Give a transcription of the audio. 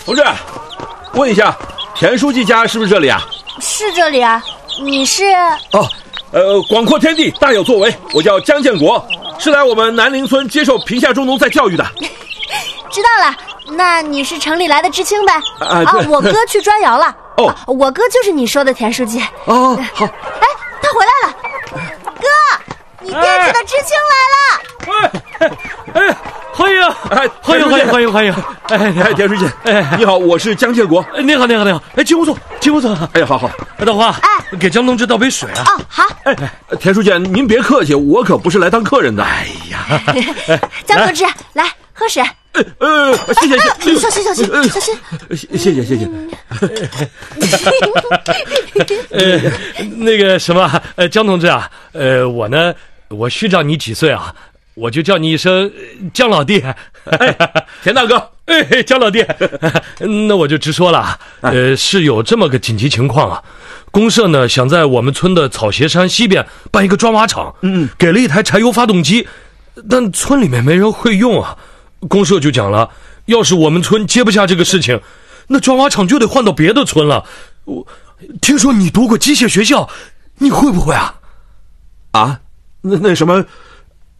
同志，问一下，田书记家是不是这里啊？ 是这里啊，你是？ 广阔天地大有作为，我叫江建国，是来我们南陵村接受贫下中农再教育的。 知道了，那你是城里来的知青呗？ 对我哥去砖窑了。我哥就是你说的田书记。 好。 哎，他回来了，哥，你惦记的知青来了。 欢迎！ 田书记，你好，我是江建国。 你好。请我坐。 好。 大花，给江同志倒杯水啊。 好。 田书记，您别客气，我可不是来当客人的。 江同志，来喝水。 谢谢。 小心。 谢谢。 那个什么，江同志啊，我虚长你几岁啊？我就叫你一声江老弟。 田大哥。 江老弟。那我就直说了，是有这么个紧急情况啊。公社呢想在我们村的草鞋山西边办一个砖瓦厂，给了一台柴油发动机，但村里面没人会用啊。公社就讲了，要是我们村接不下这个事情，那砖瓦厂就得换到别的村了。我听说你读过机械学校，你会不会啊？ 那什么，